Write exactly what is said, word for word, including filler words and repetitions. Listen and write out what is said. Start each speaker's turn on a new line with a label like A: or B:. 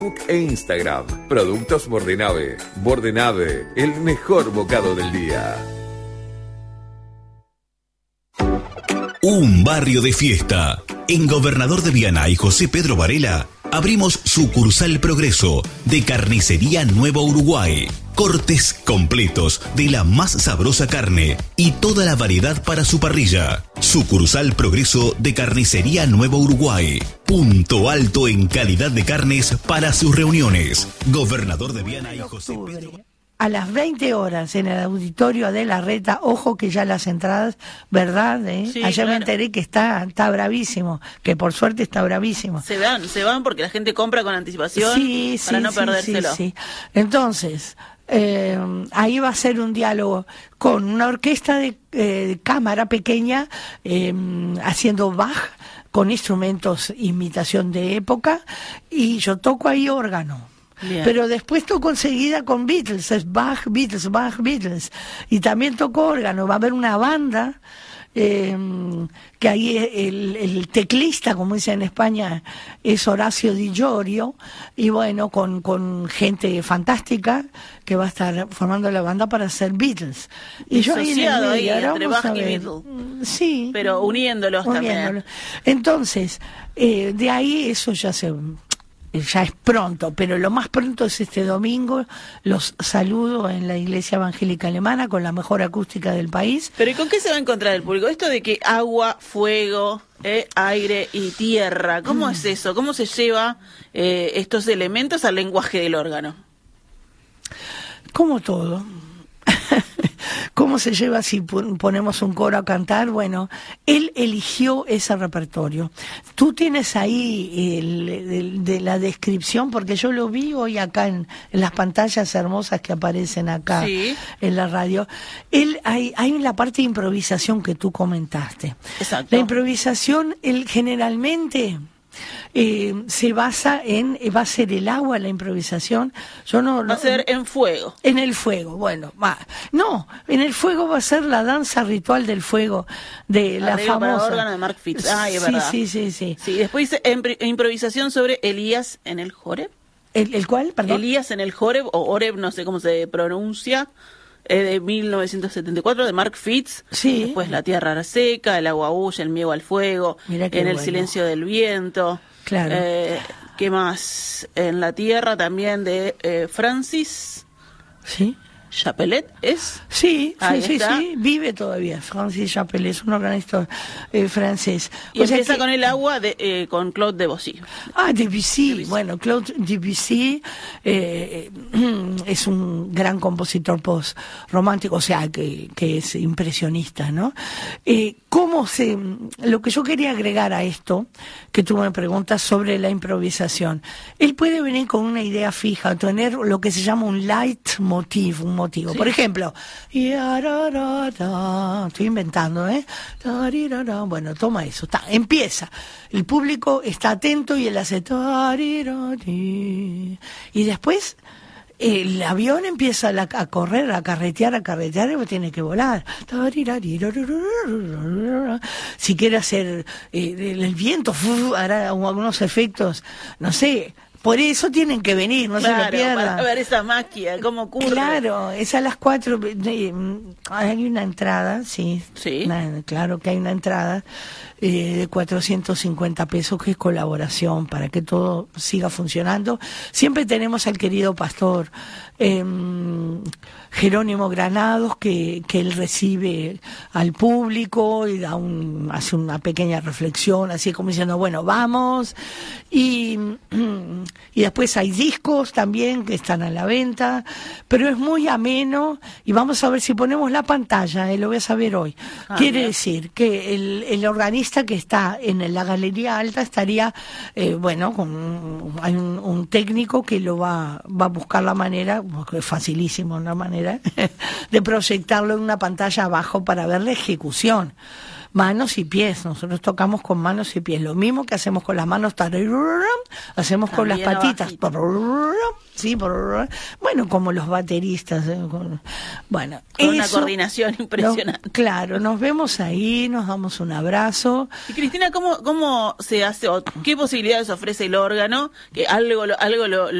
A: E Instagram. Productos Bordenave. Bordenave, el mejor bocado del día.
B: Un barrio de fiesta. En Gobernador de Viana y José Pedro Varela abrimos sucursal Progreso de Carnicería Nuevo Uruguay. Cortes completos de la más sabrosa carne y toda la variedad para su parrilla. Sucursal Progreso de Carnicería Nuevo Uruguay. Punto alto en calidad de carnes para sus reuniones. Gobernador de Viana y José Pedro.
C: A las veinte horas en el auditorio de La Reta, ojo que ya las entradas, ¿verdad? ¿Eh?
D: Sí,
C: Ayer
D: claro.
C: me enteré que está, está bravísimo, que por suerte está bravísimo.
D: Se van, se van porque la gente compra con anticipación
C: Sí,
D: para
C: sí,
D: no
C: sí,
D: perdérselo.
C: sí, sí. Entonces, eh, ahí va a ser un diálogo con una orquesta de eh, cámara pequeña eh, haciendo Bach con instrumentos imitación de época y yo toco ahí órgano.
D: Bien.
C: Pero después tocó enseguida con Beatles, es Bach, Beatles, Bach, Beatles. Y también tocó órgano, va a haber una banda, eh, que ahí el, el teclista, como dicen en España, es Horacio Di Giorgio, y bueno, con, con gente fantástica que va a estar formando la banda para hacer Beatles. Y yo ahí en el
D: Disociado ahí,
C: medio, ahora
D: entre
C: vamos
D: Bach
C: a
D: y
C: ver.
D: Beatles.
C: Sí.
D: Pero uniéndolos también.
C: uniéndolos. Entonces, eh, de ahí eso ya se... ya es pronto, pero lo más pronto es este domingo. Los saludo en la Iglesia Evangélica Alemana con la mejor acústica del país.
D: Pero ¿y con qué se va a encontrar el público? Esto de que agua, fuego, eh, aire y tierra, ¿cómo
C: Mm.
D: es eso? ¿Cómo se lleva eh, estos elementos al lenguaje del órgano?
C: Como todo. ¿Cómo se lleva si ponemos un coro a cantar? Bueno, él eligió ese repertorio. Tú tienes ahí el, el, de la descripción, porque yo lo vi hoy acá en, en las pantallas hermosas que aparecen acá
D: Sí.
C: en la radio. Él hay, hay la parte de improvisación que tú comentaste.
D: Exacto.
C: La improvisación, él generalmente... Eh, se basa en, va a ser el agua la improvisación. Yo no,
D: Va
C: no
D: a ser en fuego.
C: en el fuego, bueno, va. No, en el fuego va a ser la danza ritual del fuego de la
D: Arreglo para
C: famosa.
D: órgano de Mark Fitz. Ay, es
C: sí,
D: verdad.
C: sí, sí, sí.
D: Sí, después dice impro- improvisación sobre Elías en el Joreb.
C: ¿El, el cuál? Perdón.
D: Elías en el Joreb, o Oreb, no sé cómo se pronuncia, eh, de mil novecientos setenta y cuatro, de Mark Fitz.
C: Sí.
D: Después La tierra era seca, El agua huye, El miedo al fuego,
C: Mirá qué
D: En el
C: bueno.
D: silencio del viento.
C: Claro.
D: Eh, ¿Qué más? En La tierra también de eh, Francis
C: Sí.
D: Chapelet, ¿es?
C: Sí, sí,
D: Ahí
C: sí,
D: está.
C: sí, vive todavía. Francis Chapelet es un organista eh, francés.
D: Y
C: O sea
D: empieza
C: que-
D: con El agua de, eh, con Claude Debussy.
C: Ah, Debussy.
D: Debussy.
C: Bueno, Claude Debussy eh, eh, es un gran compositor post-romántico, o sea, que, que es impresionista, ¿no? Eh, ¿Cómo se...? Lo que yo quería agregar a esto, que tú me preguntas sobre la improvisación, él puede venir con una idea fija, tener lo que se llama un leitmotiv, un motivo.
D: Sí.
C: Por ejemplo, yararara, estoy inventando, ¿eh? Tarirara, bueno, toma eso, está, empieza. El público está atento y él hace tarirari, y después el avión empieza a, la- a correr, a carretear, a carretear, y tiene que volar. Si quiere hacer eh, el, el viento, ¡fu! Hará algunos efectos, no sé. Por eso tienen que venir, no se lo
D: Claro,
C: pierdan.
D: para ver esa magia, cómo ocurre.
C: Claro, es a las cuatro. eh, Hay una entrada, sí.
D: Sí.
C: Una- claro que hay una entrada eh, de cuatrocientos cincuenta pesos, que es colaboración para que todo siga funcionando. Siempre tenemos al querido pastor eh, Jerónimo Granados, que, que él recibe al público y da un, hace una pequeña reflexión, así como diciendo, bueno, vamos. Y, y después hay discos también que están a la venta, pero es muy ameno. Y vamos a ver si ponemos la pantalla, eh, lo voy a saber hoy.
D: Ah,
C: Quiere
D: bien.
C: decir que el, el organista que está en la galería alta estaría, eh, bueno, con, hay un, un técnico que lo va, va a buscar la manera, porque es facilísimo la manera, de proyectarlo en una pantalla abajo para ver la ejecución. manos y pies. Nosotros tocamos con manos y pies. Lo mismo que hacemos con las manos, hacemos con las
D: También
C: patitas.
D: abajito.
C: Sí, bueno, como los bateristas. eh, con- Bueno,
D: Con una
C: eso,
D: coordinación impresionante.
C: no, claro, nos vemos ahí, nos damos un abrazo.
D: Y Cristina, ¿cómo, cómo se hace, o qué posibilidades ofrece el órgano? Que algo, lo- algo lo,